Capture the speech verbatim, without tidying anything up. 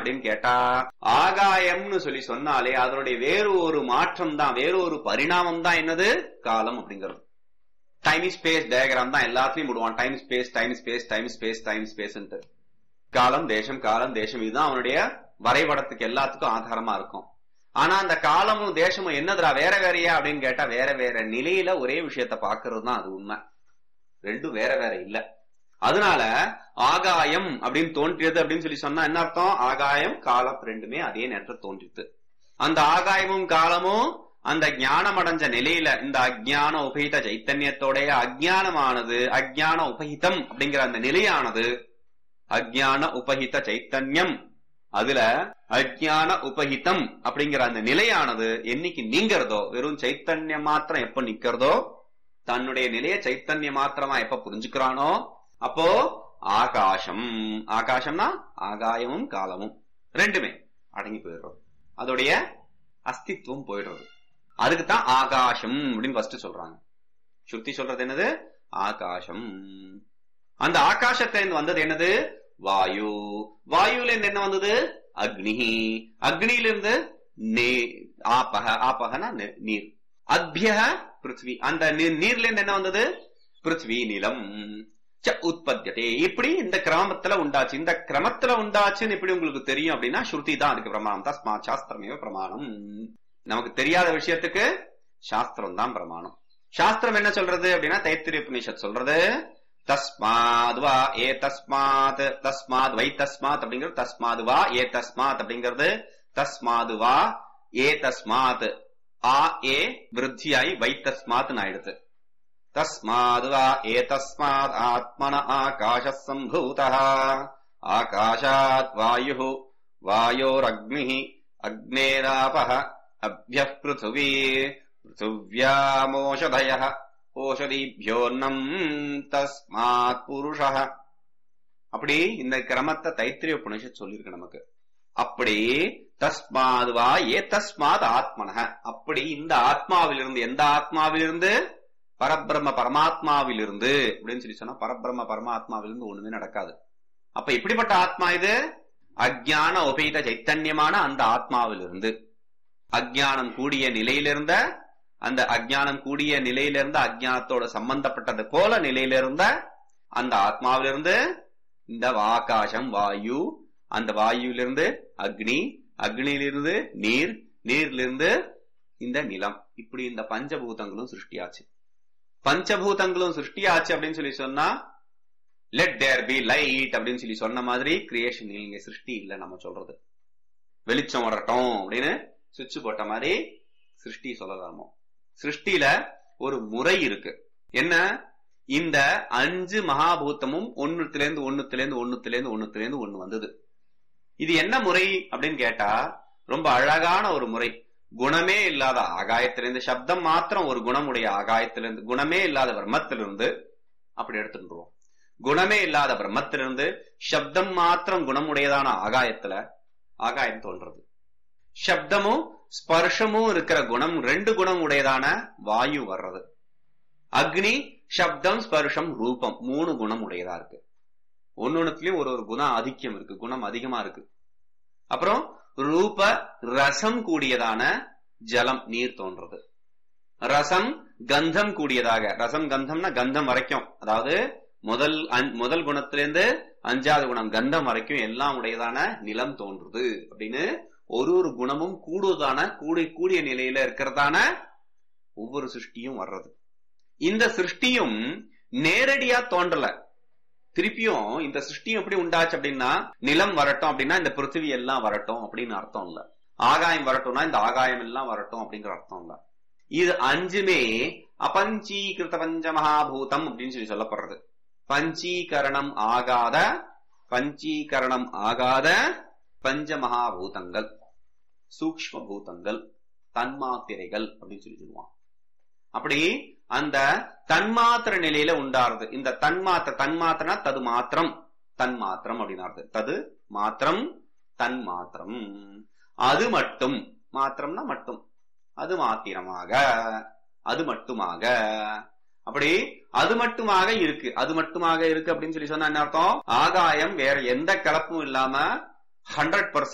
அப்படின்னு கேட்டா ஆகாயம்னு சொல்லி சொன்னாலே அதனுடைய வேறு ஒரு மாற்றம் தான், வேறு ஒரு பரிணாமம் தான் என்னது காலம் அப்படிங்கிறது. டைம் ஸ்பேஸ் டயக்ராம் தான் எல்லாத்தையும் விடுவான். Time space time space time space time space காலம் தேசம் காலம் தேசம் இதுதான் அவனுடைய வரைபடத்துக்கு எல்லாத்துக்கும் ஆதாரமா இருக்கும். ஆனா அந்த காலமும் தேசமும் என்னதுடா வேற வேறையா அப்படின்னு கேட்டா வேற வேற நிலையில ஒரே விஷயத்த பாக்குறது தான் அது உண்மை. ரெண்டும் வேற வேற இல்ல. அதனால ஆகாயம் அப்படின்னு தோன்றியது அப்படின்னு சொல்லி சொன்னா என்ன அர்த்தம்? ஆகாயம் காலம் ரெண்டுமே அதே நேரத்தில் தோன்றியது. அந்த ஆகாயமும் காலமும் அந்த ஞானம் அடைஞ்ச நிலையில இந்த அஜ்ஞான உபஹித சைத்தன்யத்தோடைய அஜ்ஞானமானது அஜ்ஞான உபஹிதம் அப்படிங்கிற அந்த நிலையானது அஜ்ஞான உபஹித சைத்தன்யம் அதுல அஜ்ஞான உபஹிதம் அப்படிங்கிற அந்த நிலையானது என்னைக்கு நீங்கிறதோ, வெறும் சைத்தன்யம் மாத்திரம் எப்ப நிக்கிறதோ, தன்னுடைய நிலைய சைத்தன்ய மாத்திரமா எப்ப புரிஞ்சுக்கிறானோ அப்போ ஆகாசம், ஆகாசம்னா ஆகாயமும் காலமும் ரெண்டுமே அடங்கி போயிடுறது, அதோடைய அஸ்தித்வம் போயிடுறது. அதுக்குத்தான் ஆகாசம் அப்படின்னு ஃபர்ஸ்ட் சொல்றாங்க. ஸ்ருதி சொல்றது என்னது? ஆகாசம். அந்த ஆகாசத்துல இருந்து வந்தது என்னது? வாயு. வாயுல இருந்து என்ன வந்தது? அக்னி. அக்னியிலிருந்து ஆபக, ஆபகனா நீர். அத்ய பிருத்வி. அந்த நீர்ல இருந்து என்ன வந்தது? பிருத்வி நிலம். உற்பத்தியதே. இப்படி இந்த கிரமத்துல உண்டாச்சு. இந்த கிரமத்துல உண்டாச்சுன்னு இப்படி உங்களுக்கு தெரியும் அப்படின்னா ஸ்ருதி தான் அதுக்கு பிரமாணம். தஸ்மா சாஸ்திரமே பிரமாணம். நமக்கு தெரியாத விஷயத்துக்கு சாஸ்திரம் தான் பிரமாணம். சாஸ்திரம் என்ன சொல்றது அப்படின்னா தைத்திரிய உபநிஷத் சொல்றது தஸ்மாத் வா ஏ தஸ்மாத், தஸ்மாத் வை தஸ்மாத் அப்படிங்கிறது தஸ்மாத் வா ஏ தஸ்மாத் அப்படிங்கிறது தஸ்மாத் வா ஏ தஸ்மாத் ஆ ஏ விருத்தியாய் வை தஸ்மாத் ஆயிடுது. தஸ்மாத் வா ஏ தஸ்மாத் ஆத்மன ஆகாஷ சம்பூதः ஆகாஷாத் வாயு வாயோரக்னிः அக்னேராபः அப்யः பிருத்வி பிருத்திவ்யாமோஷதயः ஓஷதிபியோன்னம் தஸ்மாத் புருஷः. அப்படி இந்த கிரமத்தை தைத்திரிய உபநிஷத் சொல்லிருக்கு நமக்கு. அப்படி தஸ்மாத் வா ஏ தஸ்மாத் ஆத்மனः. அப்படி இந்த ஆத்மாவிலிருந்து, எந்த ஆத்மாவிலிருந்து? பரபிரம்ம பரமாத்மாவிலிருந்து அப்படின்னு சொல்லி சொன்னா பரபிரம்ம பரமாத்மாவிலிருந்து ஒண்ணுமே நடக்காது. அப்ப எப்படிப்பட்ட ஆத்மா இது? அஜ்ஞான உபஹித சைத்தன்யமான அந்த ஆத்மாவிலிருந்து, அஜ்ஞானம் கூடிய நிலையிலிருந்த அந்த அஜ்ஞானம் கூடிய நிலையிலிருந்த அஜ்ஞானத்தோட சம்பந்தப்பட்டது போல நிலையிலிருந்த அந்த ஆத்மாவிலிருந்து இந்த ஆகாசம் வாயு, அந்த வாயுவிலிருந்து அக்னி, அக்னியிலிருந்து நீர், நீரிலிருந்து இந்த நிலம், இப்படி இந்த பஞ்சபூதங்களும் சிருஷ்டியாச்சு. பஞ்சபூதங்களும் சிருஷ்டியாச்சு அப்படின்னு சொல்லி சொன்னா லெட் தேர் பி லைட் அப்படின்னு சொல்லி சொன்ன மாதிரி கிரியேஷன் இல்லைங்க, சிருஷ்டி இல்லை. நம்ம சொல்றது வெளிச்சம் வரட்டும் அப்படின்னு சுவிட்ச் போட்ட மாதிரி சிருஷ்டி சொல்லலாமோ. சிருஷ்டியில ஒரு முறை இருக்கு. என்ன? இந்த அஞ்சு மகாபூத்தமும் ஒண்ணுத்துல இருந்து ஒண்ணுத்துல இருந்து ஒண்ணுத்துல இருந்து ஒண்ணுத்துல இருந்து ஒண்ணு வந்தது. இது என்ன முறை அப்படின்னு கேட்டா ரொம்ப அழகான ஒரு முறை. குணமே இல்லாத ஆகாயத்திலிருந்து, சப்தம் மாத்திரம் ஒரு குணமுடைய ஆகாயத்திலிருந்து, குணமே இல்லாத பிரம்மத்திலிருந்து அப்படி எடுத்துருவோம். குணமே இல்லாத பிரம்மத்திலிருந்து சப்தம் மாத்திரம் குணமுடையதான ஆகாயத்துல ஆகாயம் தோன்றது. சப்தமும் ஸ்பர்ஷமும் இருக்கிற குணம், ரெண்டு குணம் உடையதான வாயு வர்றது. அக்னி சப்தம் ஸ்பர்ஷம் ரூபம் மூணு குணம் உடையதா இருக்கு. ஒன்னொன்னுலயும் ஒரு ஒரு குணம் அதிகம் இருக்கு, குணம் அதிகமா இருக்கு. அப்புறம் ரூப ரசம் கூடியதான ஜலம் நீர் தோன்றது. ரசம் கந்தம் கூடியதாக, ரசம் கந்தம்னா கந்தம் வரைக்கும், அதாவது முதல் முதல் குணத்திலிருந்து அஞ்சாவது குணம் கந்தம் வரைக்கும் எல்லாம் உடையதான நிலம் தோன்றுது. அப்படின்னு ஒரு ஒரு குணமும் கூடுவதான கூடிய கூடிய நிலையில இருக்கிறதான ஒவ்வொரு சிருஷ்டியும் வர்றது. இந்த சிருஷ்டியும் நேரடியா தோன்றல. திருப்பியும் இந்த சிருஷ்டியும் எப்படி உண்டாச்சு அப்படின்னா நிலம் வரட்டும் அப்படின்னா இந்த பிருத்திவி எல்லாம் வரட்டும் அப்படின்னு அர்த்தம் இல்ல. ஆகாயம் வரட்டும்னா இந்த ஆகாயம் எல்லாம் வரட்டும் அப்படிங்கிற அர்த்தம் இல்ல. இது அஞ்சுமே அபஞ்சீகிருத பஞ்ச மகாபூதம் அப்படின்னு சொல்லி சொல்லப்படுறது. பஞ்சீகரணம் ஆகாத பஞ்சீகரணம் ஆகாத பஞ்ச மகாபூதங்கள், சூக்ஷ்ம பூதங்கள், தன்மாத்திரைகள் அப்படின்னு சொல்லி சொல்லுவான். அப்படி அந்த தன்மாத்திர நிலையில உண்டாருது. இந்த தன்மாத்திர, தன்மாத்திரனா தது மாத்திரம், தன்மாத்திரம் அப்படின்னு தது மாத்திரம், தன்மாத்திரம், அது மட்டும், மாத்திரம்னா மட்டும், அது மாத்திரமாக, அது மட்டுமாக, அப்படி அது மட்டுமாக இருக்கு. அது மட்டுமாக இருக்கு அப்படின்னு சொல்லி சொன்னா என்ன அர்த்தம்? ஆகாயம் வேற எந்த கலப்பும் இல்லாம ஹண்ட்ரட் பர்சன்ட்